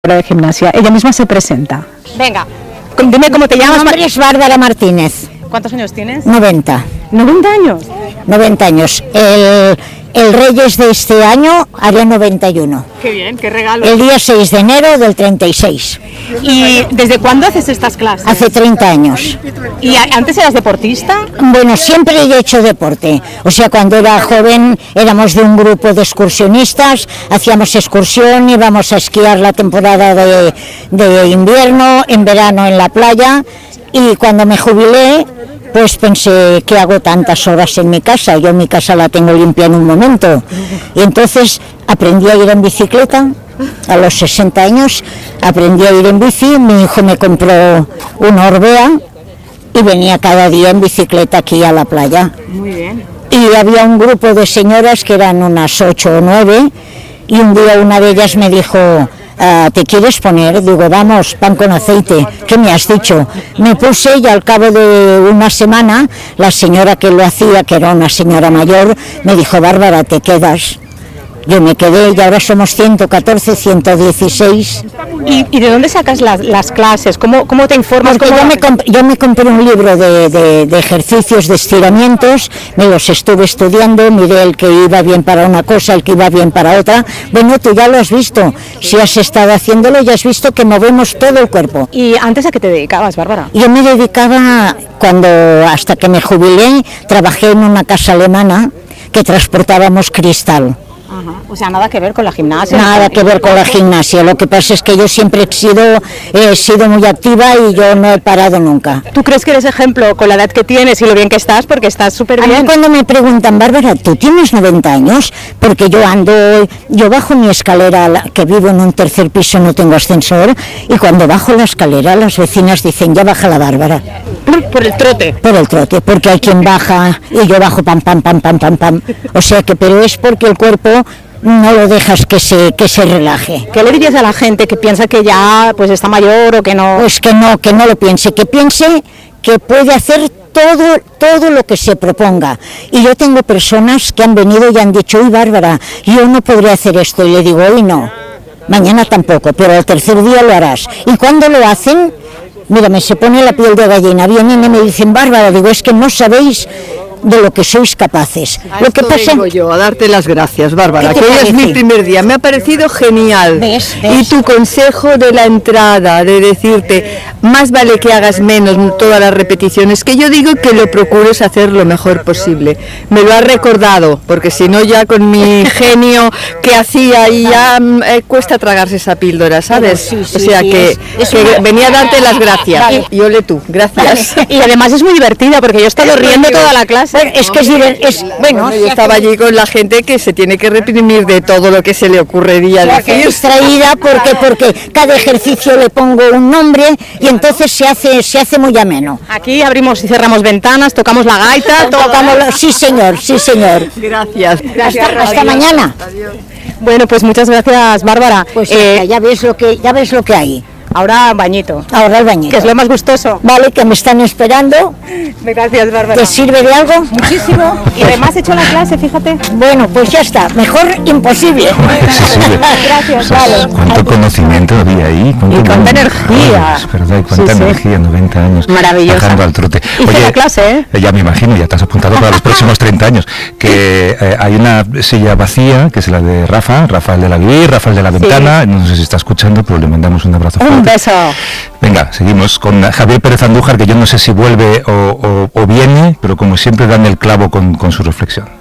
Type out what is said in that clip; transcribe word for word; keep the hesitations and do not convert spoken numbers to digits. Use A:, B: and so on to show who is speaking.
A: de gimnasia. Ella misma se presenta.
B: Venga,
A: Dime cómo te llamas.
C: Mi nombre es Bárbara Martínez.
A: ¿Cuántos años tienes?
C: noventa.
A: noventa años.
C: noventa años. El, el Reyes de este año haré noventa y uno.
A: Qué bien, qué regalo.
C: El día seis de enero del treinta y seis.
A: ¿Y desde cuándo haces estas clases?
C: Hace treinta años.
A: ¿Y a- antes eras deportista?
C: Bueno, siempre he hecho deporte. O sea, cuando era joven éramos de un grupo de excursionistas, hacíamos excursión, íbamos a esquiar la temporada de, de invierno, en verano en la playa, y cuando me jubilé, pues pensé, ¿qué hago tantas horas en mi casa? Yo mi casa la tengo limpia en un momento. Y entonces aprendí a ir en bicicleta. A los sesenta años aprendí a ir en bici. Mi hijo me compró una Orbea y venía cada día en bicicleta aquí a la playa.
A: Muy bien.
C: Y había un grupo de señoras que eran unas ocho o nueve, y un día una de ellas me dijo, ah, ¿te quieres poner? Digo, vamos, pan con aceite. ¿Qué me has dicho? Me puse, y al cabo de una semana la señora que lo hacía, que era una señora mayor, me dijo, Bárbara, ¿te quedas? Yo me quedé, y ahora somos ciento catorce, ciento dieciséis.
A: ¿Y, y de dónde sacas las, las clases? ¿Cómo, cómo te informas?
C: Porque
A: ¿Cómo
C: yo me, comp- yo me compré un libro de, de- de ejercicios, de estiramientos, me los estuve estudiando, miré el que iba bien para una cosa, el que iba bien para otra. Bueno, tú ya lo has visto, si has estado haciéndolo ya has visto que movemos todo el cuerpo.
A: ¿Y antes a qué te dedicabas, Bárbara?
C: Yo me dedicaba, cuando hasta que me jubilé, trabajé en una casa alemana que transportábamos cristal.
A: Ajá. O sea, nada que ver con la gimnasia.
C: Nada que ver con la gimnasia, lo que pasa es que yo siempre he sido, he sido muy activa y yo no he parado nunca.
A: ¿Tú crees que eres ejemplo con la edad que tienes y lo bien que estás? Porque estás súper
C: A mí
A: bien.
C: cuando me preguntan, Bárbara, ¿tú tienes noventa años? Porque yo ando, yo bajo mi escalera, la- que vivo en un tercer piso, no tengo ascensor, y cuando bajo la escalera las vecinas dicen, ya baja la Bárbara,
A: Por el trote.
C: por el trote, porque hay quien baja y yo bajo pam, pam, pam, pam, pam, pam. O sea que, pero es porque el cuerpo no lo dejas que se, que se relaje.
A: ¿Qué le dirías a la gente que piensa que ya pues está mayor o que no?
C: Pues que no, que no lo piense, que piense que puede hacer todo, todo lo que se proponga. Y yo tengo personas que han venido y han dicho, uy, Bárbara, yo no podré hacer esto, y le digo, hoy no, mañana tampoco, pero al tercer día lo harás. Y cuando lo hacen, mírame, se pone la piel de gallina, vienen y me dicen, Bárbara, digo, es que no sabéis de lo que sois capaces.
D: A
C: Lo que
D: esto
C: pasa
D: vengo yo a darte las gracias, Bárbara,
C: ¿Qué
D: que
C: te
D: hoy es
C: parece?
D: mi primer día, me ha parecido genial.
C: ¿Ves?
D: Y
C: ¿Ves?
D: tu consejo de la entrada, de decirte, más vale que hagas menos todas las repeticiones, que yo digo que lo procures hacer lo mejor posible. Me lo has recordado, porque si no ya con mi genio que hacía y ya mm, eh, cuesta tragarse esa píldora, ¿sabes?
C: Sí, sí,
D: o sea
C: sí,
D: que,
C: es- es
D: que
C: una-
D: venía a darte las gracias.
C: Vale.
D: Y ole tú, gracias.
A: Y además es muy divertida porque yo he estado riendo toda la clase.
C: Bueno, es que es, diver- es bueno,
D: Bueno, yo estaba allí con la gente que se tiene que reprimir de todo lo que se le ocurriría decir.
C: distraída porque porque cada ejercicio le pongo un nombre y entonces se hace se hace muy ameno.
A: Aquí abrimos y cerramos ventanas, tocamos la gaita, todo.
C: Tocamos lo- sí señor, sí señor.
D: Gracias.
C: Hasta, hasta mañana.
A: Bueno, pues muchas gracias, Bárbara.
C: Pues
A: Eh,
C: ya ves lo que ya ves lo que hay.
A: ahora bañito,
C: Ahora el bañito.
A: que es lo más gustoso.
C: Vale, que me están esperando.
A: Gracias, Bárbara.
C: ¿Te sirve de algo?
A: Muchísimo. Y además he hecho la clase, fíjate.
C: Bueno, pues ya está. Mejor imposible.
A: Gracias,
E: Pues, cuánto conocimiento había ahí. Cuánto
A: Y cuánta energía.
E: Es verdad, y cuánta
A: Sí, sí.
E: energía, noventa años.
A: Maravillosa.
E: Bajando al trote.
A: Hice la clase, ¿eh?
E: Ya me imagino, ya te has apuntado para los próximos treinta años. Que eh, hay una silla vacía, que es la de Rafa, Rafael de la Guir, Rafael de la Ventana. No sé si está escuchando, pero le mandamos un abrazo fuerte.
A: Un beso.
E: Venga, seguimos con Javier Pérez Andújar, que yo no sé si vuelve o, o- o viene, pero como siempre dan el clavo con, con su reflexión.